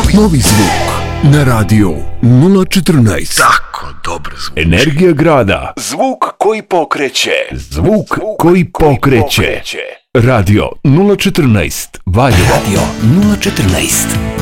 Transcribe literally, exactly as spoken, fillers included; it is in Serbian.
Novi zvuk na radio nula četrnaest. Tako dobro zvuči. Energija grada. Zvuk koji pokreće. Zvuk koji pokreće. Radio nula četrnaest. Valjevo. Radio nula četrnaest.